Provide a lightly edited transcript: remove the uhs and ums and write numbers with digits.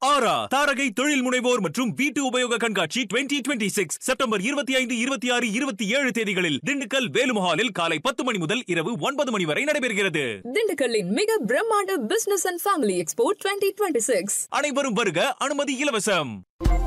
ஆரா தாரகை தொழில் முனைவோர் மற்றும் வீட்டு உபயோக கண்காட்சி 2026 செப்டம்பர் 25, 26, 27 தேதிகளில் திண்டுக்கல் வேலுமஹாலில் காலை 10 மணி முதல் இரவு 9 மணி வரை நடைபெறுகிறது. திண்டுக்கல்லின் மிக பிரம்மாண்ட பிசினஸ் அண்ட் ஃபேமிலி எக்ஸ்போ 2026. அனைவரும் வருக, அனுமதி இலவசம்.